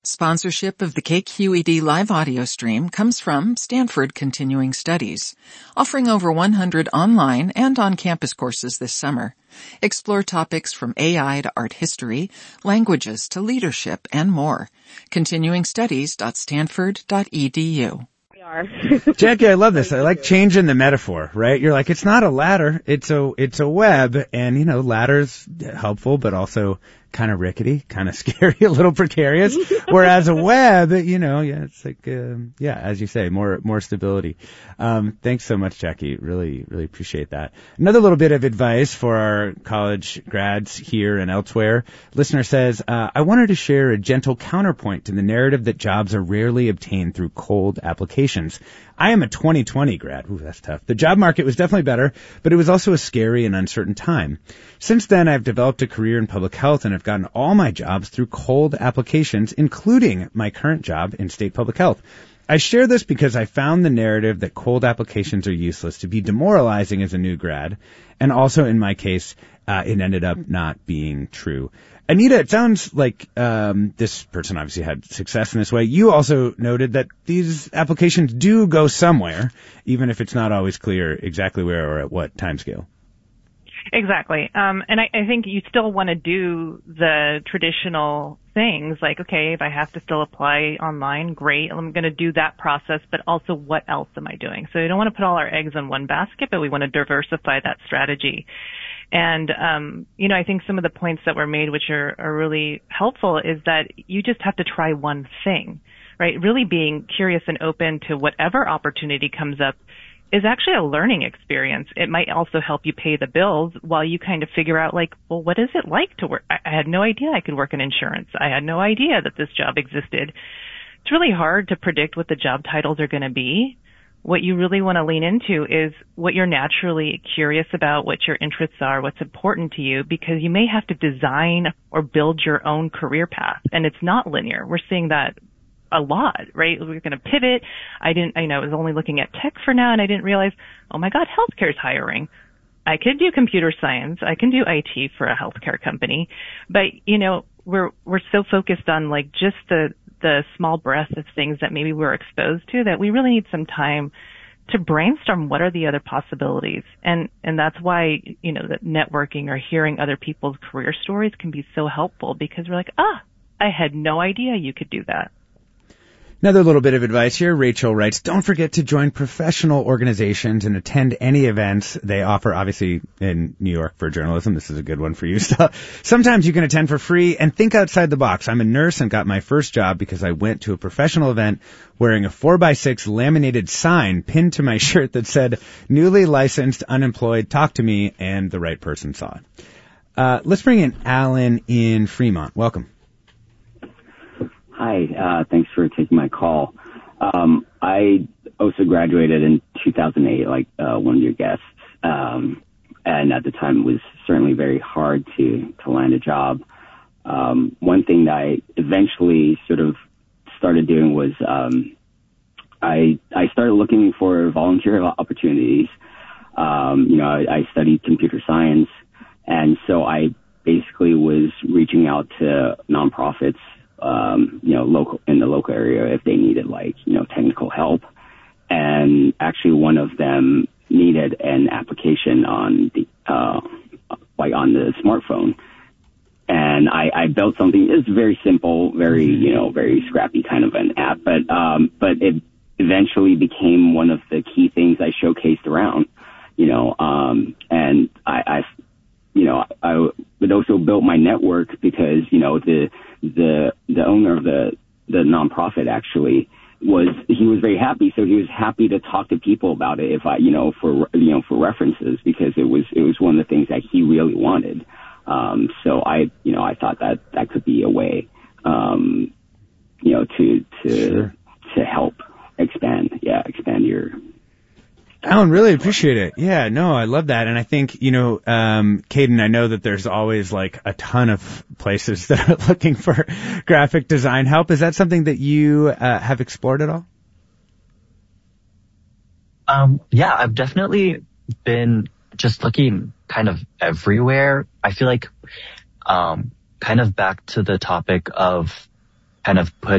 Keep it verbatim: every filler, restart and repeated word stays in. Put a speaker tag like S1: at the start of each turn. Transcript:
S1: Sponsorship of the K Q E D live audio stream comes from Stanford Continuing Studies, offering over one hundred online and on-campus courses this summer. Explore topics from A I to art history, languages to leadership, and more. continuing studies dot stanford dot e d u.
S2: Jackie, I love this. I like changing the metaphor, right? You're like, it's not a ladder, it's a it's a web, and you know, ladder's helpful, but also kind of rickety, kind of scary, a little precarious. Whereas a web, you know, yeah, it's like, um, yeah, as you say, more more stability. Um, thanks so much, Jackie. Really, really appreciate that. Another little bit of advice for our college grads here and elsewhere. Listener says, uh, I wanted to share a gentle counterpoint to the narrative that jobs are rarely obtained through cold applications. I am a twenty twenty grad. Ooh, that's tough. The job market was definitely better, but it was also a scary and uncertain time. Since then, I've developed a career in public health and I've gotten all my jobs through cold applications, including my current job in state public health. I share this because I found the narrative that cold applications are useless to be demoralizing as a new grad, and also in my case, uh, it ended up not being true. Anita, it sounds like um, this person obviously had success in this way. You also noted that these applications do go somewhere, even if it's not always clear exactly where or at what timescale.
S3: Exactly. Um, and I, I think you still want to do the traditional things like, okay, if I have to still apply online, great. I'm going to do that process, but also what else am I doing? So we don't want to put all our eggs in one basket, but we want to diversify that strategy. And, um, you know, I think some of the points that were made, which are, are really helpful, is that you just have to try one thing, right? Really being curious and open to whatever opportunity comes up is actually a learning experience. It might also help you pay the bills while you kind of figure out, like, well, what is it like to work? I, I had no idea I could work in insurance. I had no idea that this job existed. It's really hard to predict what the job titles are going to be. What you really want to lean into is what you're naturally curious about, what your interests are, what's important to you, because you may have to design or build your own career path, and it's not linear. We're seeing that a lot, right? We're going to pivot. I didn't, I know I was only looking at tech for now, and I didn't realize, oh my God, healthcare is hiring. I could do computer science. I can do I T for a healthcare company. But, you know, we're, we're so focused on like just the, the small breadth of things that maybe we're exposed to that we really need some time to brainstorm what are the other possibilities. And, and that's why, you know, that networking or hearing other people's career stories can be so helpful, because we're like, ah, I had no idea you could do that.
S2: Another little bit of advice here. Rachel writes, don't forget to join professional organizations and attend any events they offer. Obviously, in New York for journalism, this is a good one for you. So, sometimes you can attend for free and think outside the box. I'm a nurse and got my first job because I went to a professional event wearing a four by six laminated sign pinned to my shirt that said, newly licensed, unemployed, talk to me, and the right person saw it. Uh, let's bring in Alan in Fremont. Welcome.
S4: Hi, uh, thanks for taking my call. Um, I also graduated in two thousand eight, like uh, one of your guests, um, and at the time it was certainly very hard to, to land a job. Um, one thing that I eventually sort of started doing was um, I I started looking for volunteer opportunities. Um, you know, I, I studied computer science, and so I basically was reaching out to nonprofits, um, you know, local in the local area if they needed like, you know, technical help. And actually one of them needed an application on the, uh, like on the smartphone. And I, I built something. It's very simple, very, you know, very scrappy kind of an app, but, um, but it eventually became one of the key things I showcased around, you know, um, and I, I, you know, I would also built my network because, you know, the, the, the owner of the, the nonprofit actually was, he was very happy. So he was happy to talk to people about it if I, you know, for, you know, for references, because it was, it was one of the things that he really wanted. Um, so I, you know, I thought that that could be a way, um, you know, to, to, sure. to help expand, yeah, expand your.
S2: Alan, really appreciate it. Yeah, no, I love that. And I think, you know, um, Caden, I know that there's always like a ton of places that are looking for graphic design help. Is that something that you, uh, have explored at all?
S5: Um, yeah, I've definitely been just looking kind of everywhere. I feel like, um, kind of back to the topic of kind of put